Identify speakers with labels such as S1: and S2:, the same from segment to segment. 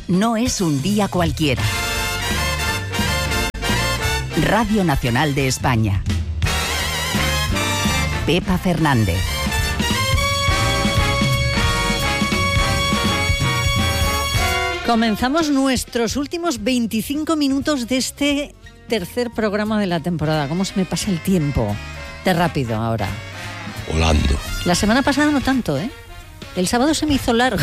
S1: no es un día cualquiera. Radio Nacional de España. Pepa Fernández.
S2: Comenzamos nuestros últimos 25 minutos de este tercer programa de la temporada. ¿Cómo se me pasa el tiempo? De rápido ahora.
S3: Volando.
S2: La semana pasada no tanto, ¿eh? El sábado se me hizo largo.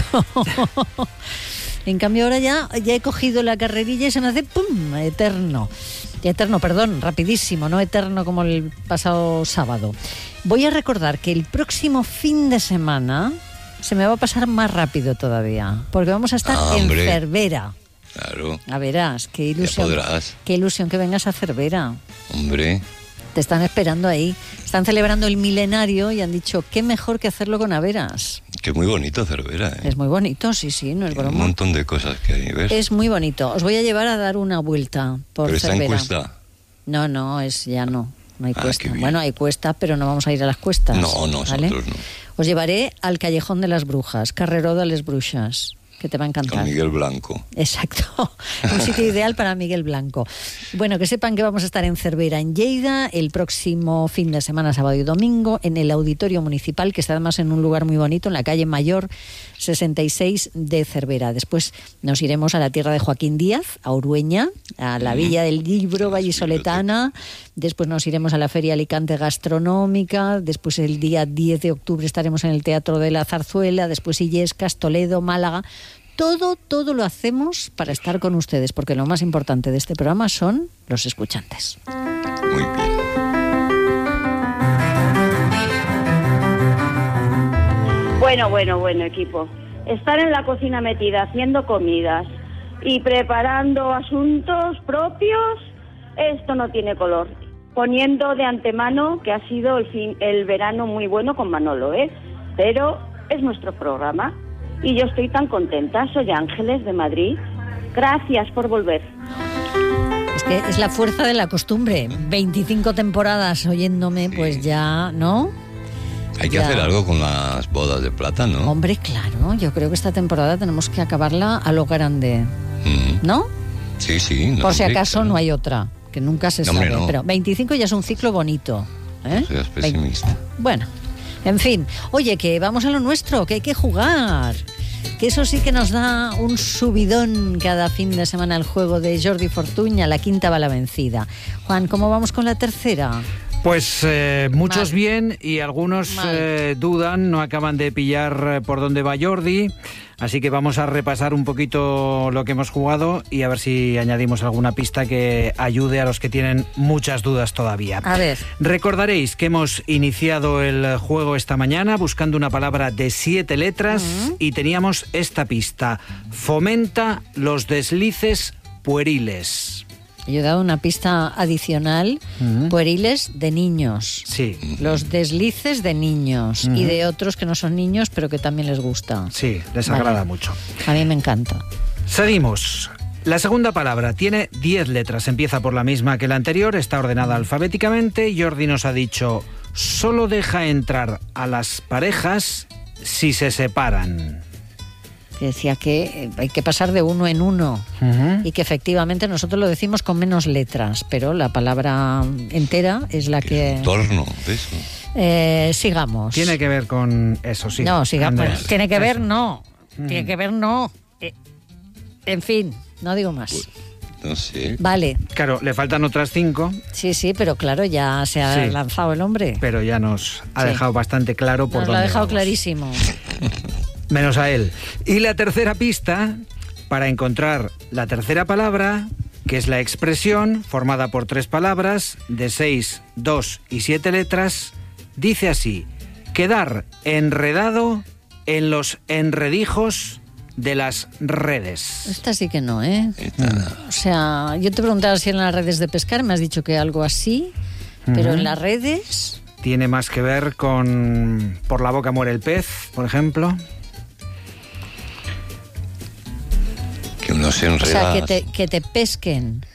S2: En cambio ahora ya he cogido la carrerilla y se me hace ¡pum! Eterno. Eterno, perdón, rapidísimo, no eterno como el pasado sábado. Voy a recordar que el próximo fin de semana se me va a pasar más rápido todavía, porque vamos a estar en Cervera.
S3: Claro.
S2: A verás, qué ilusión.
S3: Ya podrás.
S2: Qué ilusión que vengas a Cervera.
S3: Hombre.
S2: Te están esperando ahí. Están celebrando el milenario y han dicho, qué mejor que hacerlo con Averas.
S3: Que muy bonito Cervera, ¿eh?
S2: Es muy bonito, sí, no es broma.
S3: Un montón de cosas que hay, ¿ves?
S2: Es muy bonito. Os voy a llevar a dar una vuelta por
S3: Pero
S2: Cervera.
S3: está en Cuesta.
S2: No hay cuesta. Bueno, hay cuesta, pero no vamos a ir a las cuestas.
S3: No,
S2: ¿vale?
S3: nosotros no.
S2: Os llevaré al Callejón de las Brujas, Carreró de les Brujas, que te va a encantar.
S3: Con Miguel Blanco.
S2: Exacto, un sitio ideal para Miguel Blanco. Bueno, que sepan que vamos a estar en Cervera, en Lleida, el próximo fin de semana, sábado y domingo, en el Auditorio Municipal, que está además en un lugar muy bonito, en la calle Mayor 66 de Cervera. Después nos iremos a la tierra de Joaquín Díaz, a Urueña, a la Villa del Libro vallisoletana. Después nos iremos a la Feria Alicante Gastronómica. Después el día 10 de octubre estaremos en el Teatro de la Zarzuela. Después Illescas, Toledo, Málaga. Todo lo hacemos para estar con ustedes, porque lo más importante de este programa son los escuchantes.
S3: Muy bien.
S4: Bueno, equipo. Estar en la cocina metida haciendo comidas y preparando asuntos propios, esto no tiene color. Poniendo de antemano que ha sido el verano muy bueno con Manolo, pero es nuestro programa. Y yo estoy tan contenta. Soy Ángeles de Madrid. Gracias por volver.
S2: Es que es la fuerza de la costumbre. 25 temporadas oyéndome, sí. Pues ya, ¿no?
S3: Hay que hacer algo con las bodas de plata, ¿no?
S2: Hombre, claro. Yo creo que esta temporada tenemos que acabarla a lo grande. ¿No?
S3: Sí. No,
S2: por si acaso claro. No hay otra, que nunca se sabe.
S3: No.
S2: Pero 25 ya es un ciclo bonito.
S3: No seas pesimista.
S2: Bueno. En fin, oye, que vamos a lo nuestro, que hay que jugar. Que eso sí que nos da un subidón cada fin de semana el juego de Jordi Fortuña, la quinta va la vencida. Juan, ¿cómo vamos con la tercera?
S5: Pues muchos mal. Bien y algunos dudan, no acaban de pillar por dónde va Jordi. Así que vamos a repasar un poquito lo que hemos jugado y a ver si añadimos alguna pista que ayude a los que tienen muchas dudas todavía.
S2: A ver.
S5: Recordaréis que hemos iniciado el juego esta mañana buscando una palabra de 7 letras y teníamos esta pista. Fomenta los deslices pueriles.
S2: Yo he dado una pista adicional, pueriles de niños.
S5: Sí.
S2: Los deslices de niños y de otros que no son niños, pero que también les gusta.
S5: Sí, les agrada mucho.
S2: A mí me encanta.
S5: Seguimos. La segunda palabra tiene 10 letras, empieza por la misma que la anterior, está ordenada alfabéticamente. Jordi nos ha dicho, solo deja entrar a las parejas si se separan.
S2: Que decía que hay que pasar de uno en uno y que efectivamente nosotros lo decimos con menos letras, pero la palabra entera es la que...
S3: Es un torno de eso.
S2: Sigamos.
S5: Tiene que ver con eso, sí.
S2: No, sigamos.
S5: Andrés.
S2: Tiene que ver, no. Tiene que ver, no. En fin, no digo más.
S3: Pues, no sé.
S2: Vale.
S5: Claro, le faltan otras 5.
S2: Sí, pero claro, ya se ha lanzado el hombre.
S5: Pero ya nos ha dejado bastante claro por dónde
S2: nos lo ha dejado
S5: vamos.
S2: Clarísimo.
S5: Menos a él. Y la tercera pista, para encontrar la tercera palabra, que es la expresión, formada por 3 palabras, de 6, 2 y 7 letras, dice así: quedar enredado en los enredijos de las redes.
S2: Esta sí que no, ¿eh? O sea, yo te preguntaba si en las redes de pescar, me has dicho que algo así, pero en las redes...
S5: Tiene más que ver con por la boca muere el pez, por ejemplo.
S3: Que uno se enreda.
S2: O sea, que te pesquen.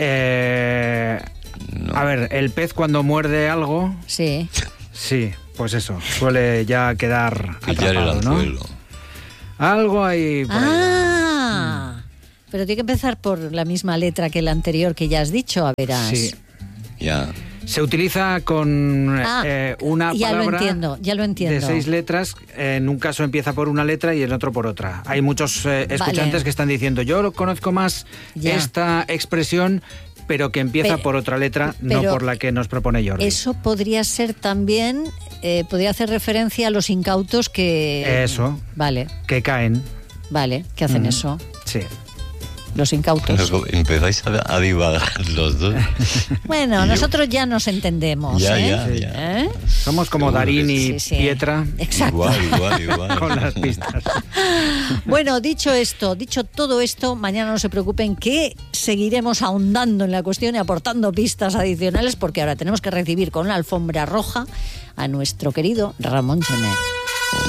S3: No.
S5: A ver, el pez cuando muerde algo...
S2: Sí.
S5: Sí, pues eso, suele ya quedar
S3: pillar
S5: atrapado,
S3: el anzuelo.
S5: ¿no? Algo ahí por ahí.
S2: Pero tiene que empezar por la misma letra que la anterior que ya has dicho, a verás.
S5: Sí.
S3: Ya.
S5: Se utiliza con una
S2: ya
S5: palabra
S2: ya lo entiendo.
S5: de 6 letras. En un caso empieza por una letra y en otro por otra. Hay muchos escuchantes que están diciendo, yo lo conozco más esta expresión, pero que empieza por otra letra, no por la que nos propone Jordi.
S2: Eso podría ser también, podría hacer referencia a los incautos que...
S5: Eso.
S2: Vale.
S5: Que caen.
S2: Vale, que hacen eso.
S5: Sí.
S2: Los incautos.
S3: Empezáis a divagar los dos.
S2: Bueno, nosotros ya nos entendemos.
S3: Ya.
S5: Somos como
S3: Seguro
S5: Darín y Pietra.
S2: Exacto.
S3: Igual.
S5: Con las pistas.
S2: Bueno, dicho todo esto, mañana no se preocupen que seguiremos ahondando en la cuestión y aportando pistas adicionales, porque ahora tenemos que recibir con la alfombra roja a nuestro querido Ramón Gené.